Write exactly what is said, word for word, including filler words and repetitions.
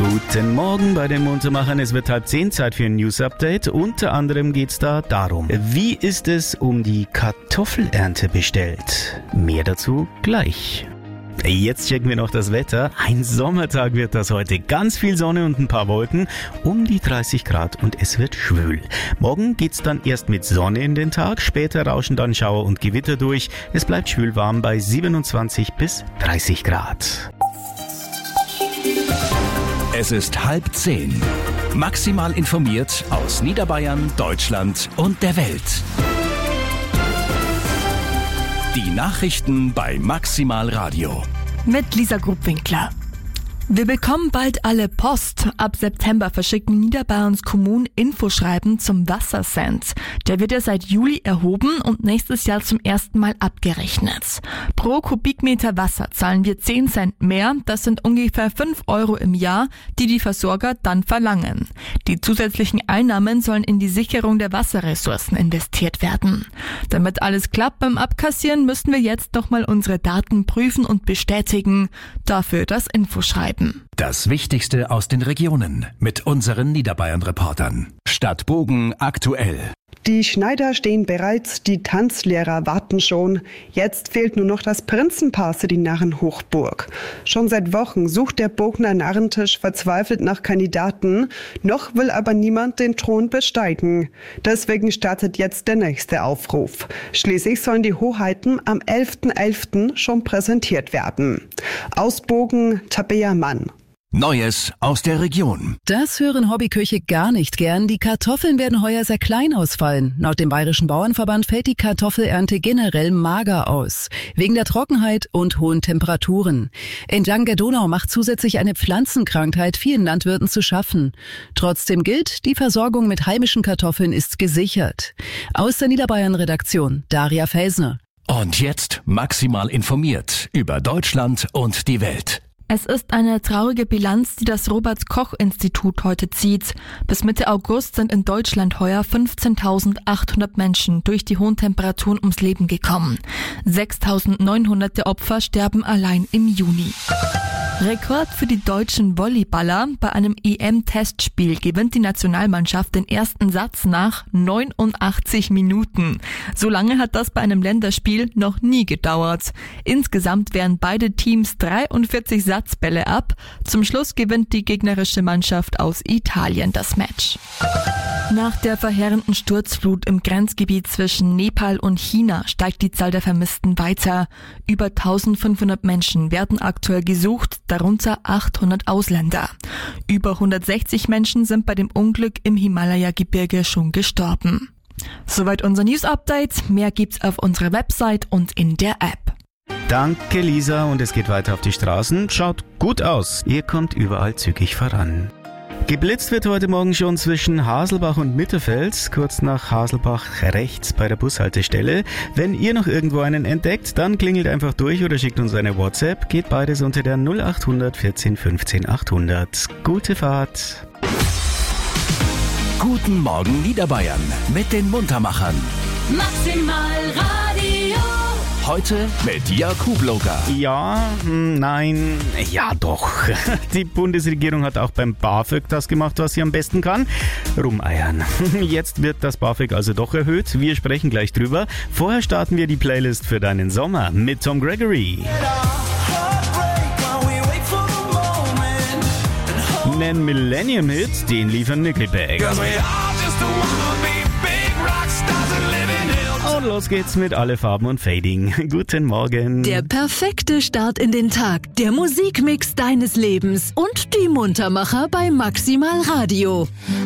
Guten Morgen bei den Muntermachern. Es wird halb zehn, Zeit für ein News-Update. Unter anderem geht's da darum, wie ist es um die Kartoffelernte bestellt? Mehr dazu gleich. Jetzt checken wir noch das Wetter. Ein Sommertag wird das heute. Ganz viel Sonne und ein paar Wolken. Um die dreißig Grad und es wird schwül. Morgen geht's dann erst mit Sonne in den Tag. Später rauschen dann Schauer und Gewitter durch. Es bleibt schwül warm bei siebenundzwanzig bis dreißig Grad. Es ist halb zehn. Maximal informiert aus Niederbayern, Deutschland und der Welt. Die Nachrichten bei Maximal Radio. Mit Lisa Grubwinkler. Wir bekommen bald alle Post. Ab September verschicken Niederbayerns Kommunen Infoschreiben zum Wassercent. Der wird ja seit Juli erhoben und nächstes Jahr zum ersten Mal abgerechnet. Pro Kubikmeter Wasser zahlen wir zehn Cent mehr. Das sind ungefähr fünf Euro im Jahr, die die Versorger dann verlangen. Die zusätzlichen Einnahmen sollen in die Sicherung der Wasserressourcen investiert werden. Damit alles klappt beim Abkassieren, müssen wir jetzt nochmal unsere Daten prüfen und bestätigen. Dafür das Infoschreiben. Das Wichtigste aus den Regionen mit unseren Niederbayern-Reportern. Stadt Bogen aktuell. Die Schneider stehen bereits, die Tanzlehrer warten schon. Jetzt fehlt nur noch das Prinzenpaar für die Narrenhochburg. Schon seit Wochen sucht der Bogner Narrentisch verzweifelt nach Kandidaten. Noch will aber niemand den Thron besteigen. Deswegen startet jetzt der nächste Aufruf. Schließlich sollen die Hoheiten am elften elften schon präsentiert werden. Aus Bogen, Tabea Mann. Neues aus der Region. Das hören Hobbyköche gar nicht gern. Die Kartoffeln werden heuer sehr klein ausfallen. Laut dem Bayerischen Bauernverband fällt die Kartoffelernte generell mager aus. Wegen der Trockenheit und hohen Temperaturen. Entlang der Donau macht zusätzlich eine Pflanzenkrankheit vielen Landwirten zu schaffen. Trotzdem gilt, die Versorgung mit heimischen Kartoffeln ist gesichert. Aus der Niederbayern-Redaktion, Daria Felsner. Und jetzt maximal informiert über Deutschland und die Welt. Es ist eine traurige Bilanz, die das Robert-Koch-Institut heute zieht. Bis Mitte August sind in Deutschland heuer fünfzehntausendachthundert Menschen durch die hohen Temperaturen ums Leben gekommen. sechstausendneunhundert der Opfer sterben allein im Juni. Rekord für die deutschen Volleyballer. Bei einem E M-Testspiel gewinnt die Nationalmannschaft den ersten Satz nach neunundachtzig Minuten. So lange hat das bei einem Länderspiel noch nie gedauert. Insgesamt wehren beide Teams dreiundvierzig Satzbälle ab. Zum Schluss gewinnt die gegnerische Mannschaft aus Italien das Match. Nach der verheerenden Sturzflut im Grenzgebiet zwischen Nepal und China steigt die Zahl der Vermissten weiter. Über eintausendfünfhundert Menschen werden aktuell gesucht, darunter achthundert Ausländer. Über hundertsechzig Menschen sind bei dem Unglück im Himalaya-Gebirge schon gestorben. Soweit unser News-Update. Mehr gibt's auf unserer Website und in der App. Danke, Lisa, und es geht weiter auf die Straßen. Schaut gut aus. Ihr kommt überall zügig voran. Geblitzt wird heute Morgen schon zwischen Haselbach und Mitterfeld, kurz nach Haselbach rechts bei der Bushaltestelle. Wenn ihr noch irgendwo einen entdeckt, dann klingelt einfach durch oder schickt uns eine WhatsApp. Geht beides unter der null acht hundert vierzehn fünfzehn achthundert. Gute Fahrt! Guten Morgen Niederbayern mit den Muntermachern. Maximal Radio. Heute mit Jakub Loga. Ja, nein, ja doch. Die Bundesregierung hat auch beim BAföG das gemacht, was sie am besten kann. Rumeiern. Jetzt wird das BAföG also doch erhöht. Wir sprechen gleich drüber. Vorher starten wir die Playlist für deinen Sommer mit Tom Gregory. Nen Millennium-Hit, den liefern Nickelback. Und los geht's mit Alle Farben und Fading. Guten Morgen. Der perfekte Start in den Tag. Der Musikmix deines Lebens und die Muntermacher bei Maximal Radio.